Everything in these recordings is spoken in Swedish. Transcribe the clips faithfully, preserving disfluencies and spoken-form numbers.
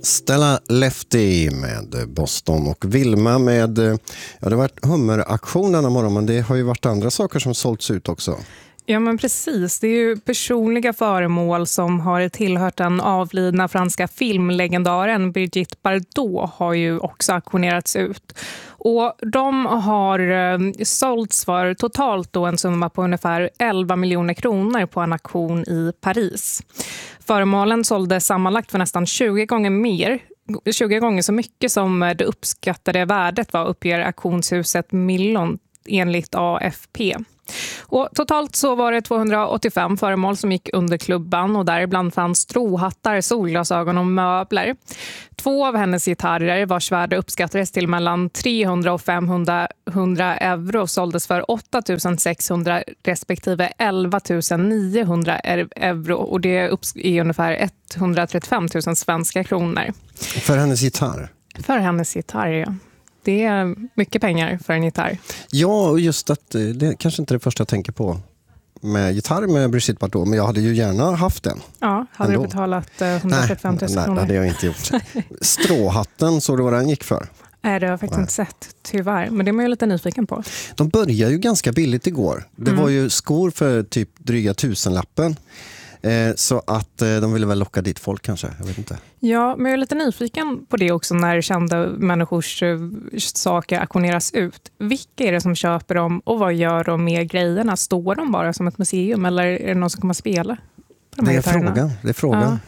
Stella Lefty med Boston och Vilma med, ja, det har varit hummeraktion denna morgon, men det har ju varit andra saker som sålts ut också. Ja, men precis. Det är ju personliga föremål som har tillhört den avlidna franska filmlegendaren Brigitte Bardot har ju också auktionerats ut. Och de har eh, sålts för totalt då en summa på ungefär elva miljoner kronor på en auktion i Paris. Föremålen sålde sammanlagt för nästan tjugo gånger mer. tjugo gånger så mycket som det uppskattade värdet var, uppger auktionshuset Millon enligt A F P. Och totalt så var det tvåhundraåttiofem föremål som gick under klubban och däribland fanns stråhattar, solglasögon och möbler. Två av hennes gitarrer vars värde uppskattades till mellan trehundra och femhundra euro såldes för åtta tusen sexhundra respektive elva tusen niohundra euro och det är ungefär etthundratrettiofem tusen svenska kronor. För hennes gitarr? För hennes gitarr, ja. Det är mycket pengar för en gitarr. Ja, och just att det är kanske inte det första jag tänker på med gitarr med Brigitte Bardot, men jag hade ju gärna haft den. Ja, hade ändå. Du betalat etthundratrettiofem tusen nej, kronor? Nej, det har jag inte gjort. Stråhatten, såg du vad den gick för? Nej, det har jag faktiskt nej. inte sett, tyvärr. Men det är man ju lite nyfiken på. De börjar ju ganska billigt igår. Det mm. var ju skor för typ dryga tusenlappen. Eh, så att eh, de ville väl locka dit folk kanske, jag vet inte. Ja, men jag är lite nyfiken på det också när kända människors eh, saker auktioneras ut. Vilka är det som köper dem och vad gör de med grejerna? Står de bara som ett museum eller är det någon som kommer att spela? På de det, är gitarrerna? frågan, det är frågan. Ja.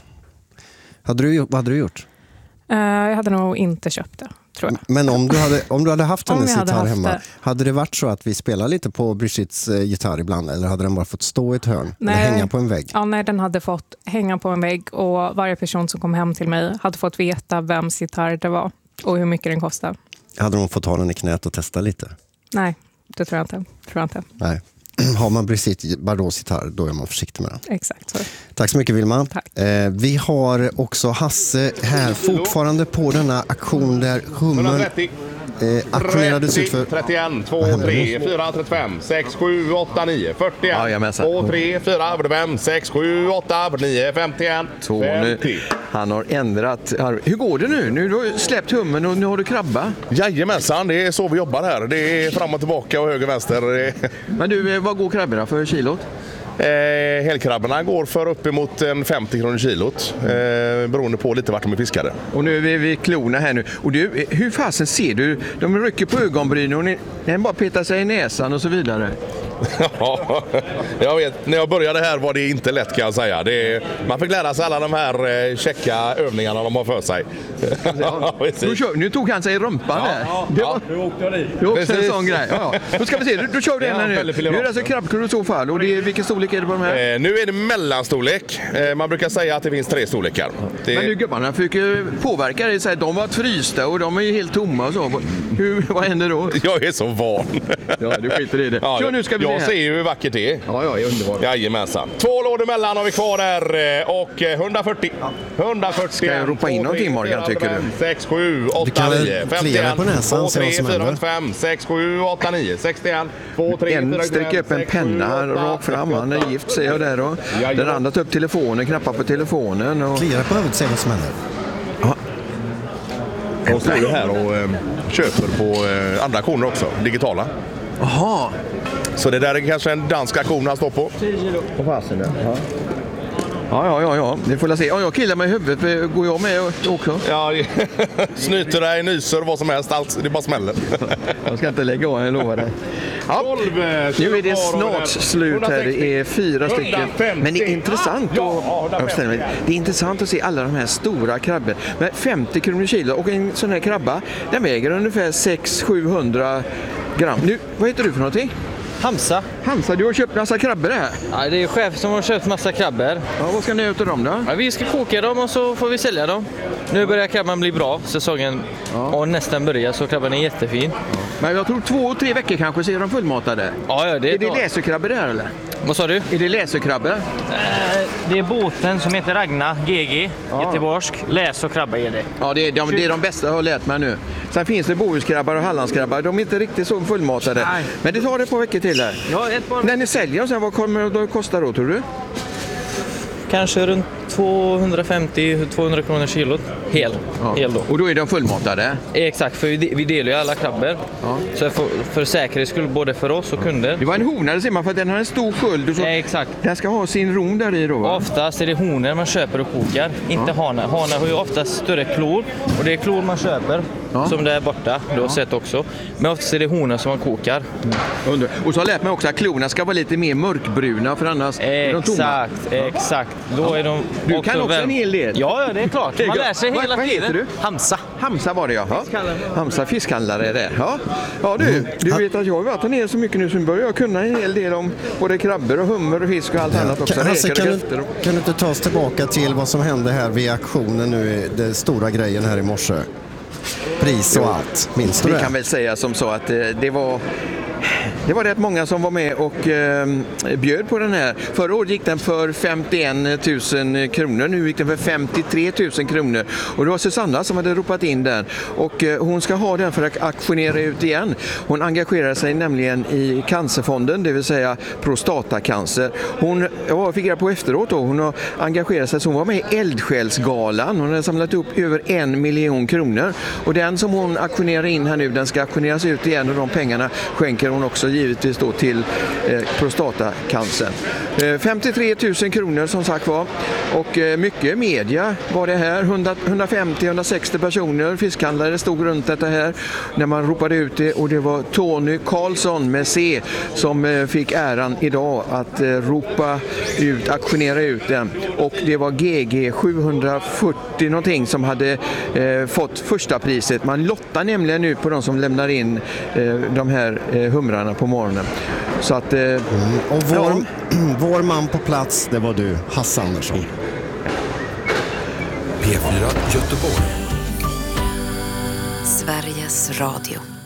Hade du, vad hade du gjort? Uh, jag hade nog inte köpt det, tror jag. Men om du hade, om du hade haft hennes hade gitarr haft hemma, det. hade det varit så att vi spelar lite på Brigittes eh, gitarr ibland, eller hade den bara fått stå i ett hörn nej. eller hänga på en vägg? Ja, nej, den hade fått hänga på en vägg och varje person som kom hem till mig hade fått veta vems gitarr det var och hur mycket den kostade. Hade de fått ha den i knät och testa lite? Nej, det tror jag inte. Tror jag inte. Nej. Har man Brigitte Bardots gitarr, då är man försiktig med den. Exakt så. Tack så mycket, Vilma. Tack. Eh, vi har också Hasse här fortfarande på denna auktion där hummen eh, auktionerades ut för... trettioett, två, tre, fyra, trettiofem, sex, sju, åtta, nio, fyrtioen, två, tre, fyra, fyrtiofem, sex, sju, åtta, fyrtionio, femtioen, femtio. Han har ändrat. Hur går det nu? Nu har du släppt hummen och nu har du krabba. Jajamensan, det är så vi jobbar här. Det är fram och tillbaka och höger vänster. Men du, vad går krabborna för kilot? Eh, helkrabborna går för uppemot en femtio kronor kilot, eh, beroende på lite vart de är fiskade. Och nu är vi vid klorna här nu. Och du, hur fasen ser du? De rycker på ögonbrynen och ni, ni bara petar sig i näsan och så vidare. Ja, jag vet. När jag började här var det inte lätt, kan jag säga. Det är, man fick lära sig alla de här eh, checka övningarna de har för sig. Ja, nu, kör, nu tog han sig i rumpan ja, där. Ja, det ja. var, Nu åkte jag dit. Det var också en sån grej. Ja, ja. Då ska vi se, då, då kör vi den här nu. Nu är det alltså krabbklubb i så fall. Och det är, vilken storlek är det på de här? Eh, nu är det mellanstorlek. Eh, man brukar säga att det finns tre storlekar. Det... Men nu gubbarna fick ju påverka det. Så här, de var frysta och de är ju helt tomma och så. Hur, vad händer då? Jag är så van. Ja, du skiter i det. Ja, Kör, nu ska vi jag se ser ju hur vackert det är. Ja, ja, underbart. Jajamensan. Två lådor mellan har vi kvar där och hundrafyrtio. hundrafyrtio. Ska jag ropa in någonting, Morgan, tycker du? sex, sju, åtta, nio, femtioen, två, tre, fyra, fem, sex, sju, åtta, nio, sextioen, två, tre, en fyra, sträcker upp en penna rakt fram. Han är gift, ser jag där då. Den andra tar upp telefonen, knappar på telefonen. Och... Kliar på huvudet, ser vad som händer. Ja. De står ju här och eh, köper på eh, andra auktioner också, digitala. Jaha. Så det där är kanske en dansk auktion han står på. På fasen där. Ja. Ja, ja, ja, ja. Det får jag se. Ja, jag killar mig i huvudet. Går jag med också? Ja, snyter dig, nyser, vad som helst. Allt, det bara smäller. Jag ska inte lägga av, jag lovar dig. Ja, nu är det snart slut här. Det är fyra stycken. Men det är intressant att, det är intressant att se alla de här stora krabbor. Men femtio kronor kilo och en sån här krabba, den väger ungefär sex till sjuhundra gram. Nu, vad heter du för någonting? Hamsa. Hamsa, du har köpt massa krabbor här. Ja, det är chef som har köpt massa krabbor. Ja, vad ska ni ut av dem då? Ja, vi ska koka dem och så får vi sälja dem. Nu börjar krabban bli bra. Säsongen ja. och nästan börjar, så krabban är jättefin. Ja. Men jag tror två, tre veckor kanske ser de fullmatade. Ja, ja, det är, är det läserkrabbor där eller? Vad sa du? Är det läserkrabbor? Eh, det är båten som heter Ragna, G G, ja. Göteborgsk. Läs och krabba är det. Ja, det är de, det är de bästa jag har lärt mig nu. Sen finns det bohuskrabbar och hallandskrabbar. De är inte riktigt så fullmatade. Nej. Men det tar det på veckor till här. Ja, ett par... När ni säljer dem sen, vad kommer det att kosta då, tror du? kanske runt tvåhundrafemtio till tvåhundra kronor kilot. Hel. Ja. Hel då. Och då är de fullmatade? Exakt, för vi, vi delar ju alla krabbor. Ja. Så för, för säkerhets skull både för oss och kunder. Det var en hona, det ser man, för att den har en stor sköld. Så exakt. Den ska ha sin rom där i då, va? Oftast är det honor man köper och kokar, inte ja. hanar. Hanar har ju oftast större klor, och det är klor man köper. Ja. Som det är borta, du har ja. sett också. Men oftast är det honor som man kokar. Mm. Och så har jag lärt mig också att klorna ska vara lite mer mörkbruna, för annars är de tomma. Exakt, exakt. Då är de du kan också väl... en hel del. Ja, det är klart. Man lär sig hela vad, tiden. Vad heter du? Hamsa. Hamsa var det, ja. Hamsa fiskhandlare är det. Ja, ja du, du vet att jag har varit här nere så mycket nu, så börjar jag kunna en hel del om både krabbor och hummer och fisk och allt ja. annat också. Kan, alltså, kan, du, kan du inte ta oss tillbaka till vad som hände här vid aktionen nu, den stora grejen här i morse? Pris och allt, minns du det? Vi kan väl säga som så att det, det var Det var rätt många som var med och eh, bjöd på den här. Förra året gick den för femtioen tusen kronor, nu gick den för femtiotre tusen kronor. Och det var Susanna som hade ropat in den. Och eh, hon ska ha den för att auktionera ut igen. Hon engagerar sig nämligen i Cancerfonden, det vill säga prostatacancer. Hon, ja, fick jag på efteråt då, hon har engagerat sig, så hon var med i Eldsjälsgalan. Hon har samlat upp över en miljon kronor. Och den som hon auktionerar in här nu, den ska auktioneras ut igen, och de pengarna skänker hon också givetvis då till eh, prostatacancer. Eh, femtiotre tusen kronor som sagt var, och eh, mycket media var det här. hundra, hundrafemtio till hundrasextio personer, fiskhandlare stod runt detta här när man ropade ut det, och det var Tony Karlsson med C som eh, fick äran idag att eh, ropa ut, auktionera ut den, och det var G G sjuhundrafyrtio någonting som hade eh, fått första priset. Man lottar nämligen nu på de som lämnar in eh, de här eh, humrarna på morgonen. Så att, eh, mm. Och vår, ja. vår man på plats, det var du, Hasse Andersson. P fyra Göteborg. Sveriges Radio.